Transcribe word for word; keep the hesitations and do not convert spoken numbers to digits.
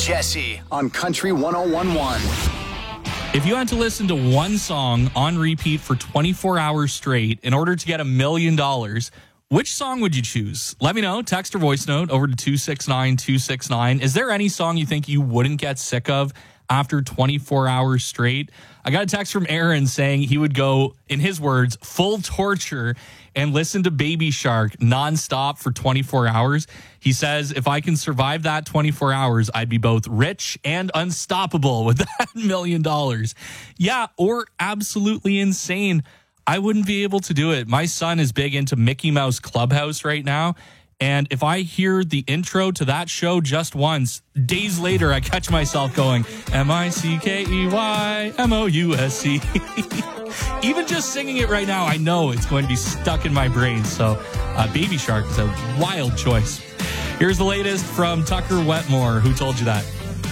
Jesse on Country one oh one point one. If you had to listen to one song on repeat for twenty-four hours straight in order to get a million dollars, which song would you choose? Let me know. Text or voice note over to two six nine two six nine. Is there any song you think you wouldn't get sick of after twenty-four hours straight? I got a text from Aaron saying he would go, in his words, full torture and listen to Baby Shark nonstop for twenty-four hours. He says, if I can survive that twenty-four hours, I'd be both rich and unstoppable with that million dollars. Yeah, or absolutely insane. I wouldn't be able to do it. My son is big into Mickey Mouse Clubhouse right now. And if I hear the intro to that show just once, days later, I catch myself going, M I C K E Y M O U S C. Even just singing it right now, I know it's going to be stuck in my brain. So uh, Baby Shark is a wild choice. Here's the latest from Tucker Wetmore. Who told you that?